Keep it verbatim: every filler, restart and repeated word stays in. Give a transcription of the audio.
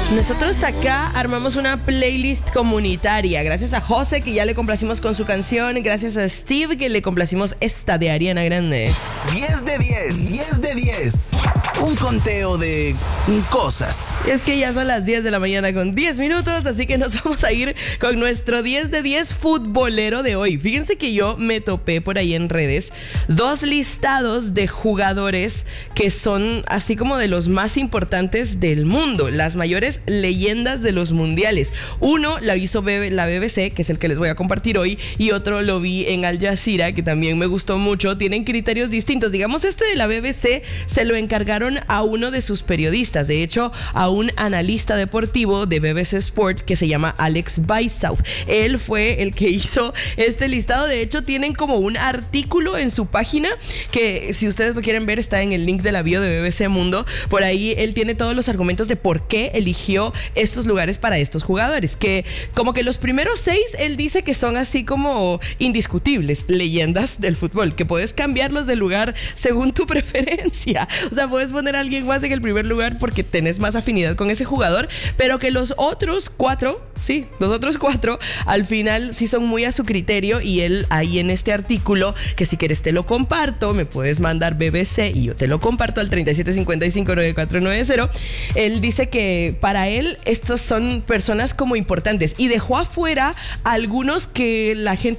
Nosotros acá armamos una playlist comunitaria. Gracias a José, que ya le complacimos con su canción. Gracias a Steve, que le complacimos esta de Ariana Grande. diez de diez, diez de diez. Un conteo de cosas. Es que ya son las diez de la mañana con diez minutos, así que nos vamos a ir con nuestro diez de diez futbolero de hoy. Fíjense que yo me topé por ahí en redes dos listados de jugadores que son así como de los más importantes del mundo, las mayores leyendas de los mundiales. Uno la hizo la B B C, que es el que les voy a compartir hoy, y otro lo vi en Al Jazeera, que también me gustó mucho. Tienen criterios distintos. Digamos, este de la B B C se lo encargaron a uno de sus periodistas, de hecho a un analista deportivo de B B C Sport que se llama Alex Weishaupt. Él fue el que hizo este listado. De hecho, tienen como un artículo en su página que, si ustedes lo quieren ver, está en el link de la bio de B B C Mundo. Por ahí él tiene todos los argumentos de por qué eligió estos lugares para estos jugadores, que como que los primeros seis él dice que son así como indiscutibles, leyendas del fútbol, que puedes cambiarlos de lugar según tu preferencia. O sea, puedes poner a alguien más en el primer lugar porque tenés más afinidad con ese jugador, pero que los otros cuatro, sí, los otros cuatro al final sí son muy a su criterio. Y él ahí en este artículo, que si quieres te lo comparto, me puedes mandar B B C y yo te lo comparto al treinta y siete cincuenta y cinco noventa y cuatro noventa. Él dice que para él estos son personas como importantes y dejó afuera algunos que la gente